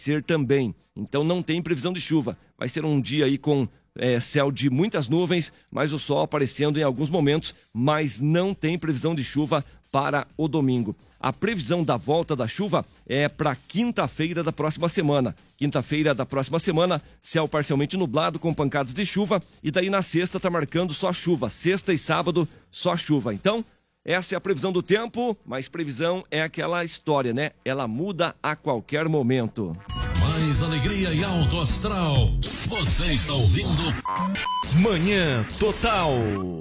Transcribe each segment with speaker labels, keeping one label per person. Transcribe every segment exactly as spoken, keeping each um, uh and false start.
Speaker 1: ser também. Então não tem previsão de chuva. Vai ser um dia aí com é, céu de muitas nuvens, mas o sol aparecendo em alguns momentos, mas não tem previsão de chuva para o domingo. A previsão da volta da chuva é para quinta-feira da próxima semana. Quinta-feira da próxima semana, céu parcialmente nublado com pancadas de chuva, e daí na sexta tá marcando só chuva. Sexta e sábado, só chuva. Então, essa é a previsão do tempo, mas previsão é aquela história, né? Ela muda a qualquer momento.
Speaker 2: Mais alegria e alto astral. Você está ouvindo
Speaker 3: Manhã Total.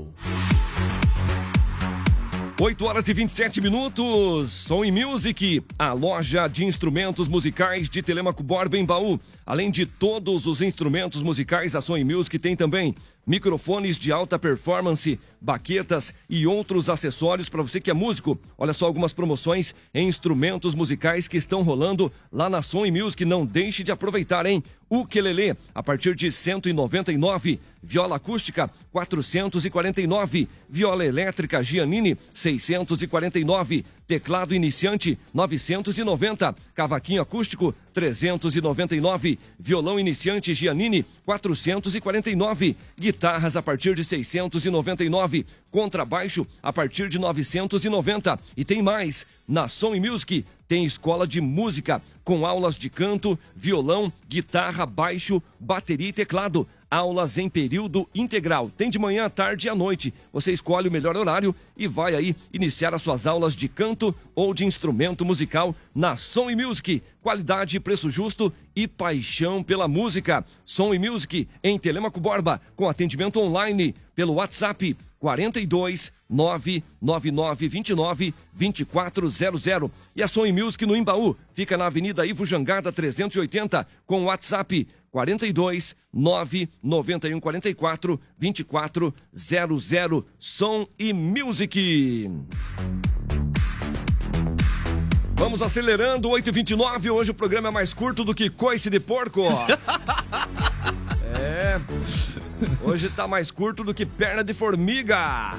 Speaker 1: oito horas e vinte e sete minutos, Som e Music, a loja de instrumentos musicais de Telêmaco Borba em Baú. Além de todos os instrumentos musicais, a Som e Music tem também microfones de alta performance, baquetas e outros acessórios para você que é músico. Olha só algumas promoções em instrumentos musicais que estão rolando lá na Som e Music. Não deixe de aproveitar, hein? Ukelele, a partir de cento e noventa e nove reais. Viola acústica, quatrocentos e quarenta e nove reais. Viola elétrica Giannini, seiscentos e quarenta e nove reais. Teclado iniciante, novecentos e noventa reais. Cavaquinho acústico, trezentos e noventa e nove reais. Violão iniciante Giannini, quatrocentos e quarenta e nove reais. Guitarras a partir de seiscentos e noventa e nove reais. Contrabaixo a partir de novecentos e noventa reais. E tem mais, na Som e Music tem escola de música com aulas de canto, violão, guitarra, baixo, bateria e teclado. Aulas em período integral. Tem de manhã, tarde e à noite. Você escolhe o melhor horário e vai aí iniciar as suas aulas de canto ou de instrumento musical na Som e Music. Qualidade, preço justo e paixão pela música. Som e Music em Telêmaco Borba, com atendimento online pelo WhatsApp quarenta e dois, nove nove nove, vinte e nove, vinte e quatro zero zero. E a Som e Music no Imbaú fica na Avenida Ivo Jangada trezentos e oitenta, com o WhatsApp quarenta e dois, nove nove um, quarenta e quatro, vinte e quatro zero zero. Som e Music. Vamos acelerando, oito e vinte e nove. Hoje o programa é mais curto do que coice de porco. É, hoje tá mais curto do que perna de formiga.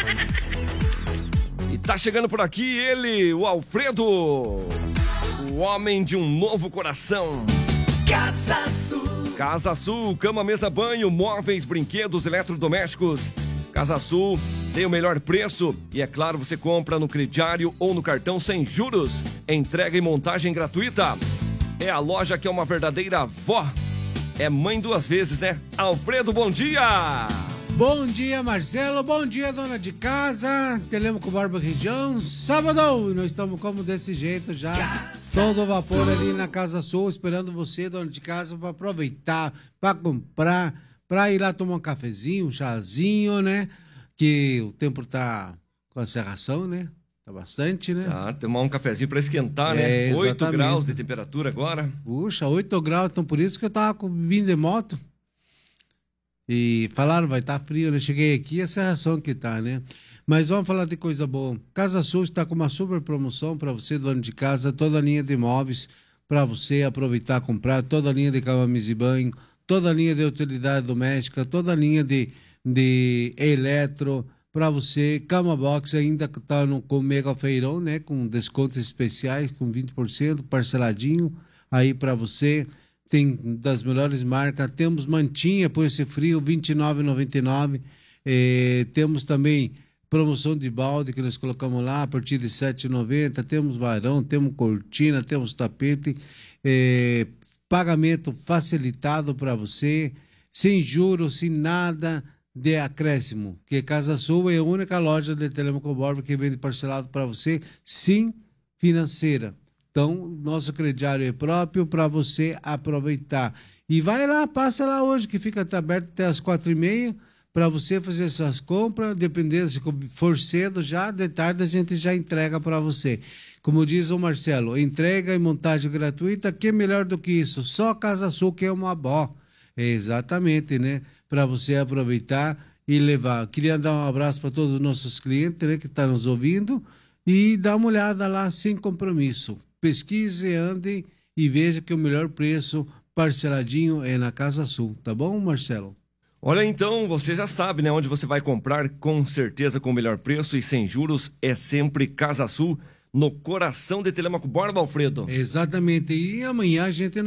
Speaker 1: E tá chegando por aqui ele, o Alfredo, o homem de um novo coração.
Speaker 4: Casa Sul.
Speaker 1: Casa Sul, cama, mesa, banho, móveis, brinquedos, eletrodomésticos. Casa Sul tem o melhor preço e, é claro, você compra no crediário ou no cartão sem juros. Entrega e montagem gratuita. É a loja que é uma verdadeira avó. É mãe duas vezes, né? Alfredo, bom dia!
Speaker 5: Bom dia, Marcelo. Bom dia, dona de casa. Telêmaco Borba Região. Sábado, nós estamos como desse jeito já. Casa todo vapor Sul. Ali na Casa Sul, esperando você, dona de casa, para aproveitar, para comprar, para ir lá tomar um cafezinho, um chazinho, né? Que o tempo tá com a serração, né? Tá bastante, né?
Speaker 1: Tá, tomar um cafezinho para esquentar,
Speaker 5: é,
Speaker 1: né? oito graus de temperatura agora.
Speaker 5: Puxa, oito graus, então por isso que eu tava vindo de moto. E falaram, vai estar tá frio, né? Cheguei aqui, a serração que tá, né? Mas vamos falar de coisa boa. Casa Sul está com uma super promoção para você, dono de casa, toda a linha de imóveis para você aproveitar, comprar, toda a linha de cama, mesa e banho, toda a linha de utilidade doméstica, toda a linha de, de eletro para você. Cama box ainda está com mega feirão, né? Com descontos especiais, com vinte por cento, parceladinho aí para você. Tem das melhores marcas. Temos mantinha por esse frio, vinte e nove reais e noventa e nove centavos. É, temos também promoção de balde que nós colocamos lá a partir de sete reais e noventa centavos. Temos varão, temos cortina, temos tapete. É, pagamento facilitado para você, sem juros, sem nada de acréscimo. Que Casa Sul é a única loja de Telêmaco Borba que vende parcelado para você, sim, financeira. Então, nosso crediário é próprio para você aproveitar. E vai lá, passa lá hoje, que fica aberto até as quatro e meia, para você fazer suas compras, dependendo se for cedo já, de tarde a gente já entrega para você. Como diz o Marcelo, entrega e montagem gratuita, que é melhor do que isso? Só Casa Sul que é uma bó. É exatamente, né? Para você aproveitar e levar. Queria dar um abraço para todos os nossos clientes, né, que estão nos ouvindo, e dar uma olhada lá sem compromisso. Pesquise, ande e veja que o melhor preço parceladinho é na Casa Sul, tá bom, Marcelo?
Speaker 1: Olha, então, você já sabe, né, onde você vai comprar com certeza com o melhor preço e sem juros, é sempre Casa Sul, no coração de Telêmaco Borba, Alfredo.
Speaker 5: Exatamente, e amanhã a gente